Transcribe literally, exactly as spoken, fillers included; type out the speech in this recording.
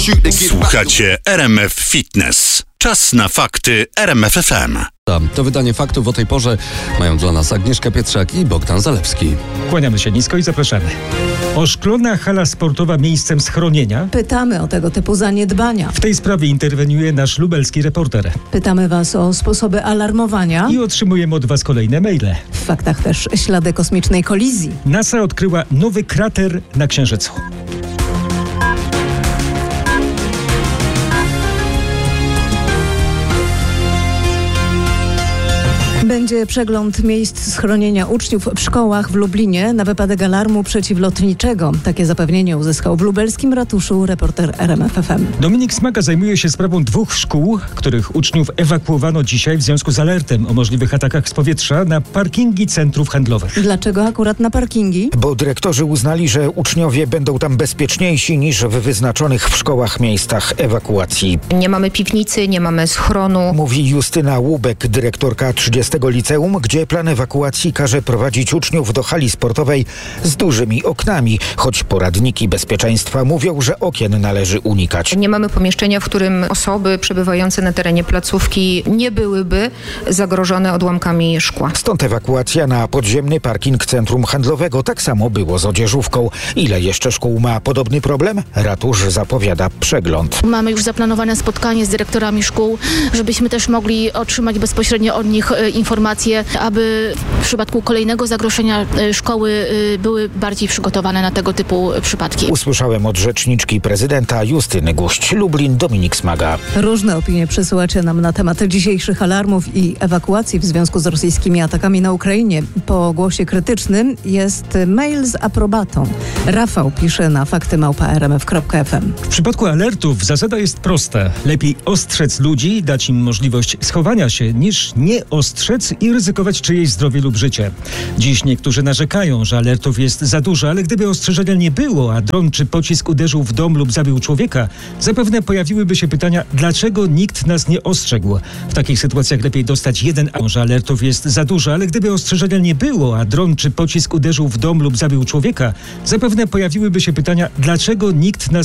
Słuchacie R M F Fitness. Czas na fakty R M F F M. To wydanie faktów o tej porze mają dla nas Agnieszka Pietrzak i Bogdan Zalewski. Kłaniamy się nisko i zapraszamy. Oszklona hala sportowa miejscem schronienia? Pytamy o tego typu zaniedbania. W tej sprawie interweniuje nasz lubelski reporter. Pytamy Was o sposoby alarmowania. I otrzymujemy od Was kolejne maile. W faktach też ślady kosmicznej kolizji. NASA odkryła nowy krater na Księżycu. Będzie przegląd miejsc schronienia uczniów w szkołach w Lublinie na wypadek alarmu przeciwlotniczego. Takie zapewnienie uzyskał w lubelskim ratuszu reporter R M F F M. Dominik Smaga zajmuje się sprawą dwóch szkół, których uczniów ewakuowano dzisiaj w związku z alertem o możliwych atakach z powietrza na parkingi centrów handlowych. Dlaczego akurat na parkingi? Bo dyrektorzy uznali, że uczniowie będą tam bezpieczniejsi niż w wyznaczonych w szkołach miejscach ewakuacji. Nie mamy piwnicy, nie mamy schronu. Mówi Justyna Łubek, dyrektorka trzydziestego liceum, gdzie plan ewakuacji każe prowadzić uczniów do hali sportowej z dużymi oknami, choć poradniki bezpieczeństwa mówią, że okien należy unikać. Nie mamy pomieszczenia, w którym osoby przebywające na terenie placówki nie byłyby zagrożone odłamkami szkła. Stąd ewakuacja na podziemny parking centrum handlowego. Tak samo było z odzieżówką. Ile jeszcze szkół ma podobny problem? Ratusz zapowiada przegląd. Mamy już zaplanowane spotkanie z dyrektorami szkół, żebyśmy też mogli otrzymać bezpośrednio od nich informacje, aby w przypadku kolejnego zagrożenia szkoły były bardziej przygotowane na tego typu przypadki. Usłyszałem od rzeczniczki prezydenta Justyny Guść. Lublin, Dominik Smaga. Różne opinie przesyłacie nam na temat dzisiejszych alarmów i ewakuacji w związku z rosyjskimi atakami na Ukrainie. Po głosie krytycznym jest mail z aprobatą. Rafał pisze na fakty małpa r m f kropka f m. W przypadku alertów zasada jest prosta. Lepiej ostrzec ludzi, dać im możliwość schowania się, niż nie ostrzec i ryzykować czyjeś zdrowie lub życie. Dziś niektórzy narzekają, że alertów jest za dużo, ale gdyby ostrzeżenia nie było, a dron czy pocisk uderzył w dom lub zabił człowieka, zapewne pojawiłyby się pytania, dlaczego nikt nas nie ostrzegł. W takich sytuacjach lepiej dostać jeden, a że alertów jest za dużo, ale gdyby ostrzeżenia nie było, a dron czy pocisk uderzył w dom lub zabił człowieka, zapewne pojawiłyby się pytania, dlaczego nikt nas